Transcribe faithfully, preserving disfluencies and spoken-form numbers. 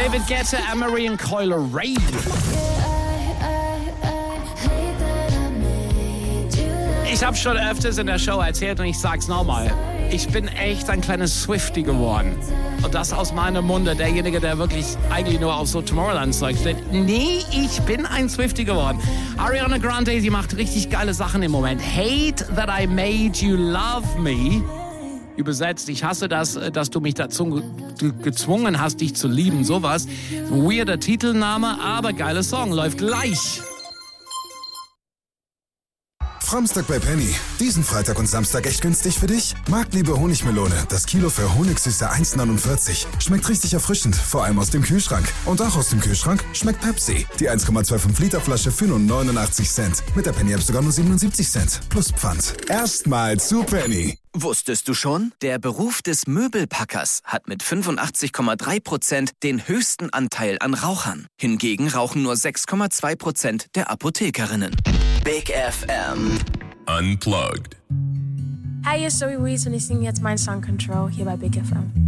David Guetta, Anne-Marie und Coil Ray. Ich habe schon öfters in der Show erzählt und ich sag's nochmal. Ich bin echt ein kleines Swiftie geworden. Und das aus meinem Munde, derjenige, der wirklich eigentlich nur auf so Tomorrowland-Zeug steht. Nee, ich bin ein Swiftie geworden. Ariana Grande, sie macht richtig geile Sachen im Moment. Hate that I made you love me. Übersetzt, ich hasse das, dass du mich dazu gezwungen hast, dich zu lieben. Sowas. Weirder Titelname, aber geiler Song. Läuft gleich. Samstag bei Penny. Diesen Freitag und Samstag echt günstig für dich? Marktliebe Honigmelone. Das Kilo für Honigsüße eins neunundvierzig. Schmeckt richtig erfrischend, vor allem aus dem Kühlschrank. Und auch aus dem Kühlschrank schmeckt Pepsi. Die eins Komma fünfundzwanzig Liter Flasche für nur neunundachtzig Cent. Mit der Penny-App sogar nur siebenundsiebzig Cent. Plus Pfand. Erstmal zu Penny. Wusstest du schon? Der Beruf des Möbelpackers hat mit fünfundachtzig Komma drei Prozent den höchsten Anteil an Rauchern. Hingegen rauchen nur sechs Komma zwei Prozent der Apothekerinnen. Big F M. Unplugged. Hi, hier ist Zoe Wees und ich singe jetzt meinen Song Control hier bei Big F M.